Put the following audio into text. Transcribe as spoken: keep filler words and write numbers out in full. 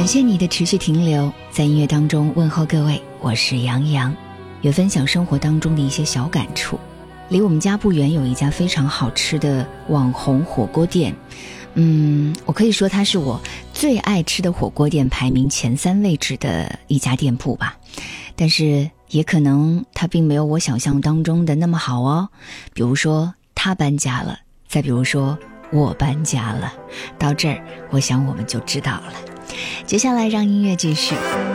感谢你的持续停留，在音乐当中问候各位，我是杨洋，也分享生活当中的一些小感触。离我们家不远有一家非常好吃的网红火锅店，嗯，我可以说它是我最爱吃的火锅店排名前三位置的一家店铺吧。但是也可能它并没有我想象当中的那么好哦。比如说他搬家了，再比如说我搬家了，到这儿我想我们就知道了。接下来让音乐继续。